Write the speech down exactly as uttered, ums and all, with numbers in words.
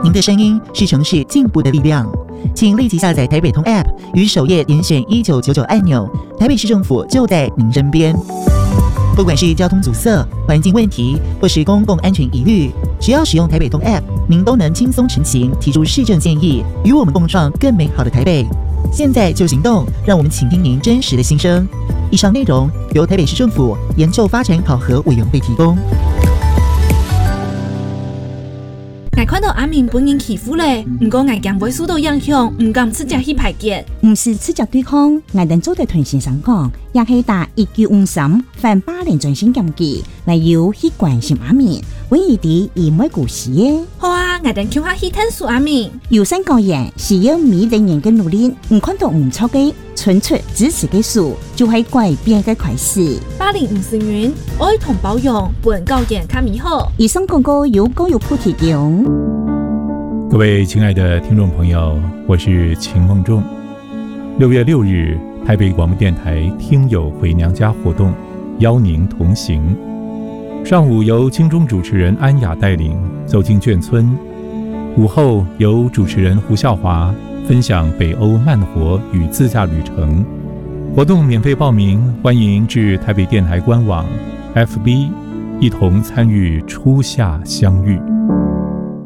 您的声音是城市进步的力量，请立即下载台北通 App， 于首页点选一九九九按钮，台北市政府就在您身边。不管是交通阻塞、环境问题，或是公共安全疑虑，只要使用台北通 App， 您都能轻松成行，提出市政建议，与我们共创更美好的台北。现在就行动，让我们倾听您真实的心声。以上内容由台北市政府研究发展考核委员会提供。 我看到阿明本人欺负咧，不过我惊会受到影响，唔敢直接去排解。 唔是直接对抗，我哋做對團先生講，也係打一九五三反霸凌專線檢舉，嚟要去關心阿明，為伊啲以每故事嘅。 好啊，我哋叫下去探索阿明。 有心個人是要每個人嘅努力，唔看到唔錯嘅，純粹支持嘅事，就係改變嘅開始。 霸凌唔是冤，愛同包容，本教研較美好。 以上廣告由高有鋪提供。 各位親愛的聽眾朋友，我是秦夢仲。六月六日，台北廣播電台聽友回娘家活動，邀您同行。上午由金鐘主持人安雅帶領走進眷村，午後由主持人胡孝華分享北歐慢活與自駕旅程。活動免費報名，歡迎至台北電台官網 F B 一同參與初夏相遇。